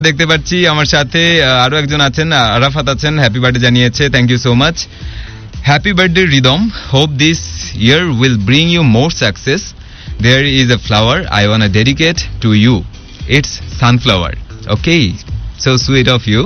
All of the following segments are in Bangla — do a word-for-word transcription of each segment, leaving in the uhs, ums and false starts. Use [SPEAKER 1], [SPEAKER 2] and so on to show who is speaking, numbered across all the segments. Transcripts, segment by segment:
[SPEAKER 1] দেখতে পাচ্ছি আমার সাথে আরো একজন আছেন, আরাফাত আছেন, হ্যাপি বার্থডে জানিয়েছে, thank you so much. Happy birthday rhythm, hope this year will bring you more success. There is a flower I want dedicate to you, it's sunflower. Okay, so sweet of you.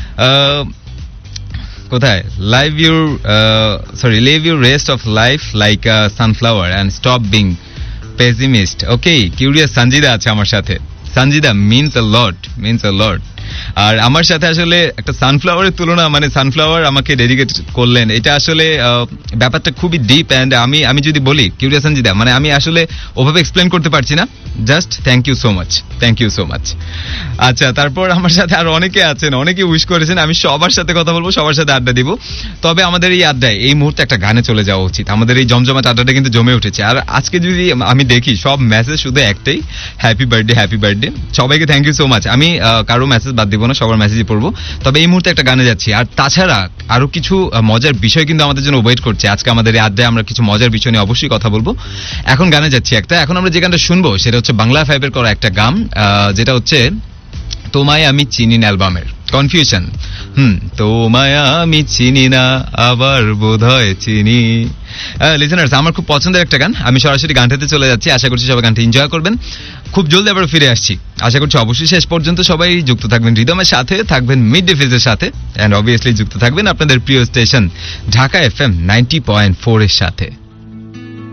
[SPEAKER 1] কোথায়? Live your sorry leave your rest of life like a sunflower and stop being pessimist. Okay, curious Sanjida আছে আমার সাথে। Sanjida means a lot, means a লট। আর আমার সাথে আসলে একটা সানফ্লাওয়ারের তুলনা, মানে সানফ্লাওয়ার আমাকে ডেডিকেট করলেন, এটা আসলে ব্যাপারটা খুবই ডিপ। অ্যান্ড আমি আমি যদি বলি কিউরিয়াস সঞ্জিদা, মানে আমি আসলে ওভাবে এক্সপ্লেন করতে পারছি না। Just thank you so much, thank you so much. আচ্ছা, তারপর আমার সাথে আরো অনেকে আছেন, অনেকে উইশ করেছেন। আমি সবার সাথে কথা বলবো, সবার সাথে আড্ডা দিব। তবে আমাদের এই আড্ডায় এই মুহূর্তে একটা গানে চলে যাওয়া উচিত। আমাদের এই জমজমাট আড্ডাটা কিন্তু জমে উঠেছে। আর আজকে যদি আমি দেখি সব মেসেজ শুধু একটাই, হ্যাপি বার্থডে, হ্যাপি বার্থডে। সবাইকে থ্যাংক ইউ সো মাচ। আমি কারো মেসেজ বাদ দিব না, সবার মেসেজই পড়বো। তবে এই মুহূর্তে একটা গানে যাচ্ছি। আর তাছাড়া আরো কিছু মজার বিষয় কিন্তু আমাদের জন্য ওয়েট করছে। আজকে আমাদের এই আড্ডায় আমরা কিছু মজার বিষয় নিয়ে অবশ্যই কথা বলবো। এখন গানে যাচ্ছি একটা। এখন আমরা যে গানটা শুনবো সেটা হচ্ছে বাংলা ফাইভের করা একটা গান, যেটা হচ্ছে তোমায় আমি চিনি না অ্যালবামের। কনফিউশন, হুম তোমায় আমি চিনি না আবার বোধহয় চিনি। লিসেনার্স, আমার খুব পছন্দের একটা গান। আমি সরাসরি গানটাতে চলে যাচ্ছি। আশা করছি সবাই গানটা এনজয় করবেন। খুব জলদি আবার ফিরে আসছি। আশা করছি অবশ্যই শেষ পর্যন্ত সবাই যুক্ত থাকবেন রিদমের সাথে, থাকবেন মিড ডে ফিজের সাথে, অ্যান্ড অবভিয়াসলি যুক্ত থাকবেন আপনাদের প্রিয় station Dhaka F M ninety point four এর সাথে।